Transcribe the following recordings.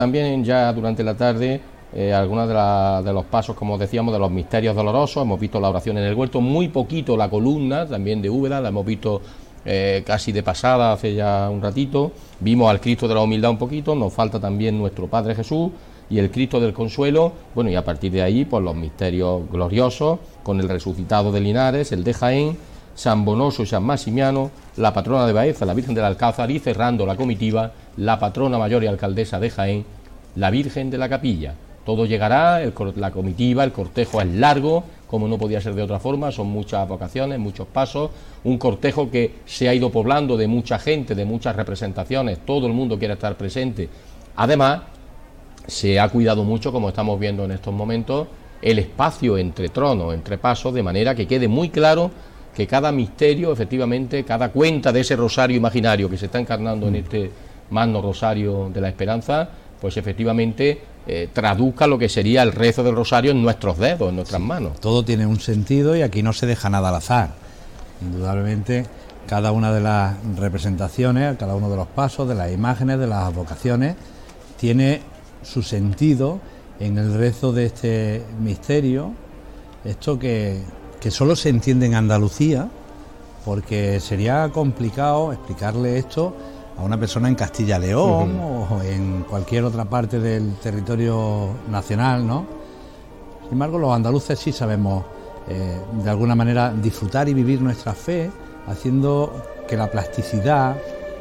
También ya durante la tarde algunos de los pasos, como decíamos, de los misterios dolorosos. Hemos visto la oración en el huerto, muy poquito la columna, también de Úbeda, la hemos visto casi de pasada hace ya un ratito. Vimos al Cristo de la humildad un poquito, nos falta también nuestro Padre Jesús y el Cristo del Consuelo. Bueno, y a partir de ahí, pues los misterios gloriosos, con el resucitado de Linares, el de Jaén, San Bonoso y San Maximiano, la patrona de Baeza, la Virgen del Alcázar, y cerrando la comitiva, la patrona mayor y alcaldesa de Jaén, la Virgen de la Capilla. Todo llegará, la comitiva, el cortejo es largo, como no podía ser de otra forma, son muchas vocaciones, muchos pasos, un cortejo que se ha ido poblando de mucha gente, de muchas representaciones, todo el mundo quiere estar presente. Además, se ha cuidado mucho, como estamos viendo en estos momentos, el espacio entre tronos, entre pasos, de manera que quede muy claro que cada misterio, efectivamente, cada cuenta de ese rosario imaginario que se está encarnando en este magno rosario de la esperanza, pues efectivamente traduzca lo que sería el rezo del rosario en nuestros dedos, en nuestras manos. Todo tiene un sentido y aquí no se deja nada al azar. Indudablemente, cada una de las representaciones, cada uno de los pasos, de las imágenes, de las vocaciones, tiene su sentido en el rezo de este misterio. Esto que solo se entiende en Andalucía, porque sería complicado explicarle esto a una persona en Castilla-León o en cualquier otra parte del territorio nacional, ¿no? Sin embargo, los andaluces sí sabemos de alguna manera disfrutar y vivir nuestra fe, haciendo que la plasticidad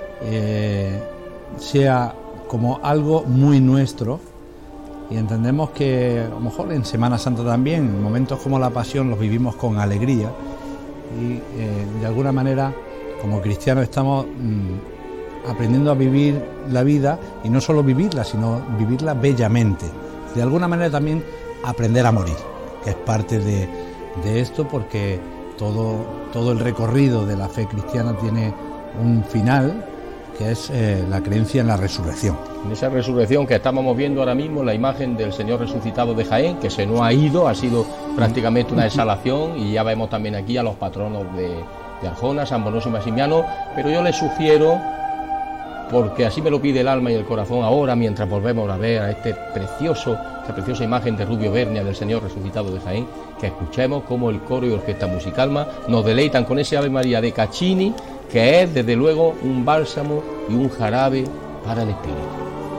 sea como algo muy nuestro. Y entendemos que a lo mejor en Semana Santa también, momentos como la Pasión los vivimos con alegría y de alguna manera como cristianos estamos aprendiendo a vivir la vida y no solo vivirla, sino vivirla bellamente. De alguna manera también aprender a morir, que es parte de esto, porque todo el recorrido de la fe cristiana tiene un final, que es la creencia en la resurrección. En esa resurrección que estamos viendo ahora mismo, la imagen del Señor resucitado de Jaén, que se nos ha ido, ha sido prácticamente una exhalación, y ya vemos también aquí a los patronos de Arjona, San Bonoso y Maximiano, pero yo les sugiero, porque así me lo pide el alma y el corazón ahora, mientras volvemos a ver a esta preciosa imagen de Rubio Bernia del Señor resucitado de Jaén, que escuchemos cómo el coro y orquesta Musicalma nos deleitan con ese Ave María de Caccini, que es desde luego un bálsamo y un jarabe para el espíritu.